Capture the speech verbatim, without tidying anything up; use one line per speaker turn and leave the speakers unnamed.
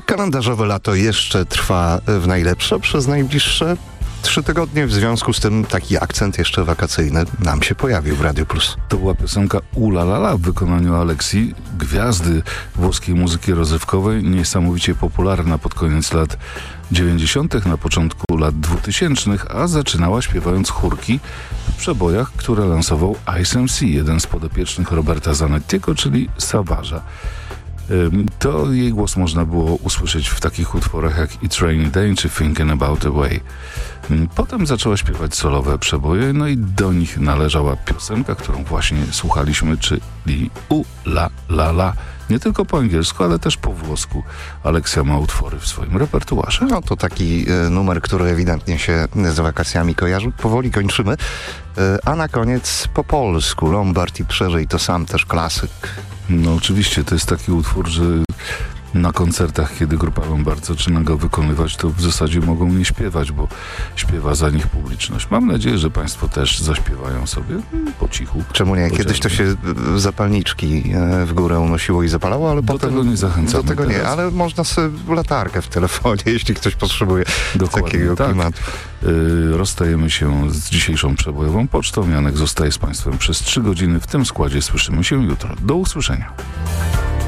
Kalendarzowe lato jeszcze trwa w najlepsze przez najbliższe trzy tygodnie. W związku z tym taki akcent jeszcze wakacyjny nam się pojawił w Radio Plus.
To była piosenka Ula La La w wykonaniu Aleksji, gwiazdy włoskiej muzyki rozrywkowej, niesamowicie popularna pod koniec lat dziewięćdziesiątych, na początku lat dwutysięcznych, a zaczynała śpiewając chórki w przebojach, które lansował Ice M C, jeden z podopiecznych Roberta Zanettiego, czyli Savage'a. To jej głos można było usłyszeć w takich utworach jak It's Rainy Day czy Thinking About a Way. Potem zaczęła śpiewać solowe przeboje, no i do nich należała piosenka, którą właśnie słuchaliśmy, czyli U La La La. Nie tylko po angielsku, ale też po włosku. Aleksja ma utwory w swoim repertuarze.
No to taki y, numer, który ewidentnie się z wakacjami kojarzy. Powoli kończymy. Y, a na koniec po polsku. Lombard i Przeżyj to sam też klasyk.
No oczywiście, to jest taki utwór, że na koncertach, kiedy grupa Lombard zaczyna go wykonywać, to w zasadzie mogą nie śpiewać, bo śpiewa za nich publiczność. Mam nadzieję, że państwo też zaśpiewają sobie po cichu.
Czemu nie? Kiedyś to się zapalniczki w górę unosiło i zapalało, ale
do
potem...
tego nie zachęcamy.
Do tego
teraz.
nie, ale można sobie latarkę w telefonie, jeśli ktoś potrzebuje
Dokładnie,
takiego
tak.
klimatu.
Yy, rozstajemy się z dzisiejszą przebojową pocztą. Janek zostaje z państwem przez trzy godziny. W tym składzie słyszymy się jutro. Do usłyszenia.